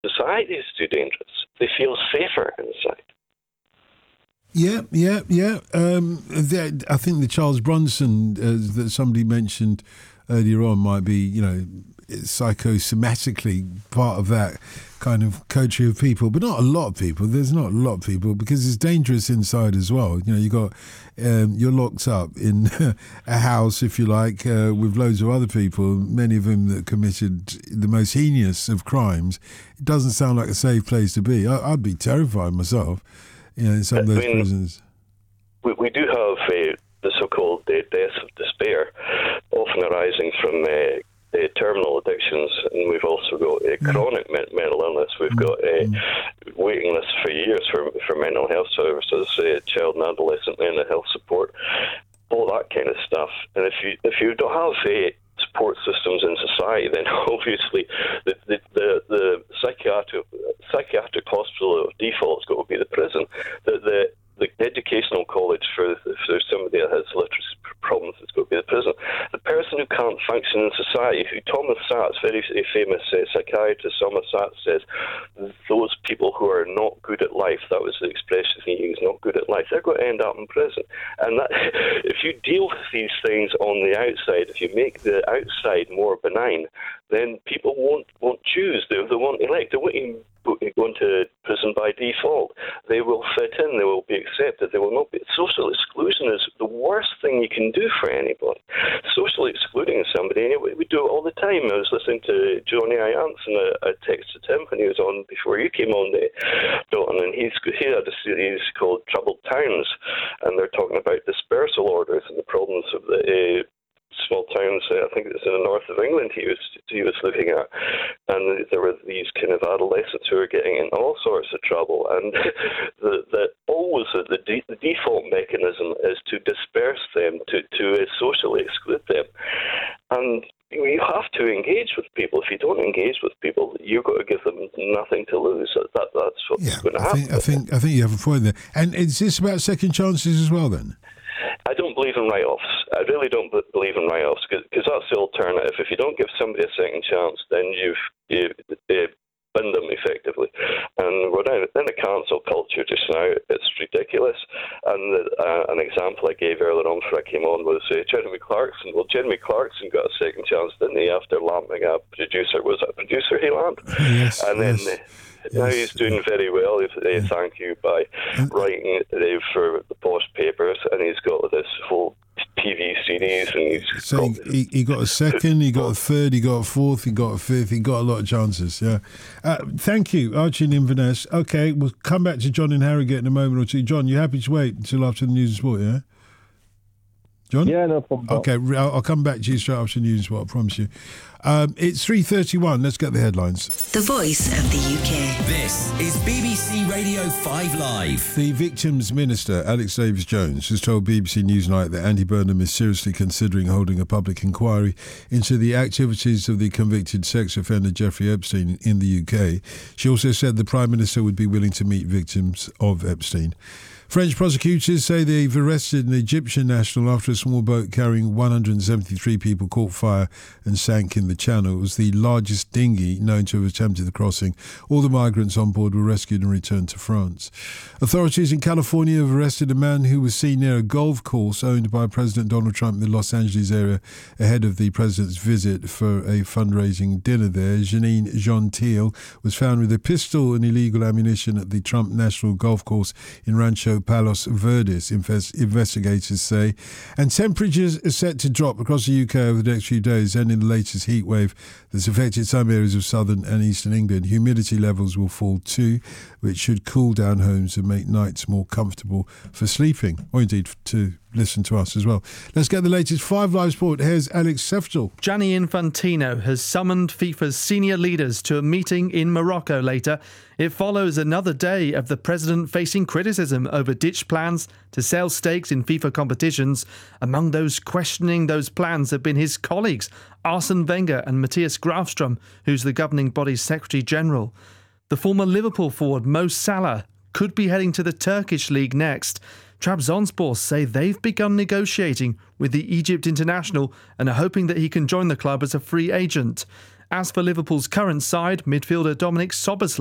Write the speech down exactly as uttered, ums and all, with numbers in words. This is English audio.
society is too dangerous. They feel safer inside. Yeah, yeah, yeah. Um, that, I think the Charles Bronson uh, that somebody mentioned earlier on might be, you know, psychosomatically part of that kind of coterie of people, but not a lot of people. There's not a lot of people because it's dangerous inside as well. You know, you got um, you're locked up in a house, if you like, uh, with loads of other people, many of them that committed the most heinous of crimes. It doesn't sound like a safe place to be. I, I'd be terrified myself. You know, in some of those I mean, prisons. We, we do have uh, the so-called uh, deaths of despair, often arising from uh, uh, terminal addictions, and we've also got uh, chronic mm. me- mental illness. We've got uh, mm. waiting lists for years for, for mental health services, uh, child and adolescent mental health support, all that kind of stuff. And if you if you don't have uh, support systems in society, then obviously the the, the, the psychiatric psychiatric hospital of default has got to be the prison. The the the educational college for if there's somebody that has literacy problems, it's got to be the prison. The person who can't function in society, who Thomas Sachs, very famous uh, psychiatrist, Thomas Sachs says, those people who are not good at life, that was the expression he used, not good at life, they're going to end up in prison. And that, if you deal with these things on the outside, if you make the outside more benign, then people won't won't choose. They, they won't elect. They won't even go into prison by default. They will fit in. They will be accepted. They will not be. Social exclusion is the worst thing you can do for anybody. Socially excluding somebody, and we, we do it all the time. I was listening to Johnny Iance, and I, I texted him when he was on before you came on there, Dalton, and he's he had a series called Troubled Towns, and they're talking about dispersal orders and the problems of the. Uh, small towns, uh, I think it was in the north of England he was he was looking at, and there were these kind of adolescents who were getting in all sorts of trouble, and the, the always the, the, de- the default mechanism is to disperse them, to, to uh, socially exclude them, and you have to engage with people. If you don't engage with people, you've got to give them nothing to lose. That, that That's what's yeah, going to I happen. Think, I think I think you have a point there. And is this about second chances as well then? I don't believe in write-offs. I really don't b- believe in write-offs because that's the alternative. If you don't give somebody a second chance, then you've you, you binned them effectively. And we're in, in a cancel culture just now. It's ridiculous. And the, uh, an example I gave earlier on before I came on was uh, Jeremy Clarkson. Well, Jeremy Clarkson got a second chance, didn't he, after lamping a producer? Was it a producer he lamped? Yes, and then. yes. Uh, Now yes. he's doing very well. He's, uh, thank you by writing uh, for the Posh papers, and he's got this whole T V series. And he's so got, he, he got a second, he got a third, he got a fourth, he got a fifth. He got a lot of chances. Yeah. Uh, thank you, Archie in Inverness. Okay, we'll come back to John in Harrogate in a moment or two. John, you happy to wait until after the news and sport? Yeah. John? Yeah, no problem. Okay, I'll, I'll come back to you straight after the news and sport. I promise you. Um, it's three thirty-one. Let's get the headlines. The Voice of the U K. This is B B C Radio five Live. The Victims Minister, Alex Davies-Jones, has told B B C Newsnight that Andy Burnham is seriously considering holding a public inquiry into the activities of the convicted sex offender Jeffrey Epstein in the U K. She also said the Prime Minister would be willing to meet victims of Epstein. French prosecutors say they've arrested an Egyptian national after a small boat carrying one hundred seventy-three people caught fire and sank in the channel. It was the largest dinghy known to have attempted the crossing. All the migrants on board were rescued and returned to France. Authorities in California have arrested a man who was seen near a golf course owned by President Donald Trump in the Los Angeles area ahead of the president's visit for a fundraising dinner there. Janine Gentile was found with a pistol and illegal ammunition at the Trump National Golf Course in Rancho Palos Verdes, investigators say. And temperatures are set to drop across the U K over the next few days, ending the latest heat wave that's affected some areas of southern and eastern England. Humidity levels will fall too, which should cool down homes and make nights more comfortable for sleeping, or indeed to listen to us as well. Let's get the latest Five Live Sport. Here's Alex Seftel. Gianni Infantino has summoned FIFA's senior leaders to a meeting in Morocco later. It follows another day of the president facing criticism over ditched plans to sell stakes in FIFA competitions. Among those questioning those plans have been his colleagues, Arsene Wenger and Matthias Grafström, who's the governing body's Secretary General. The former Liverpool forward Mo Salah could be heading to the Turkish league next. Trabzonspor say they've begun negotiating with the Egypt international and are hoping that he can join the club as a free agent. As for Liverpool's current side, midfielder Dominic Szoboszlai